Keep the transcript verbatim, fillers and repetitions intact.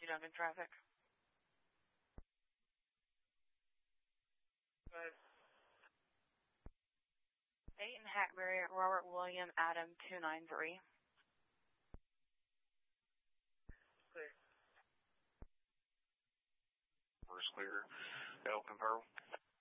Duncan traffic. Good. eight in Hackberry, Robert William Adam two nine three. Clear. First clear. Go, confirm.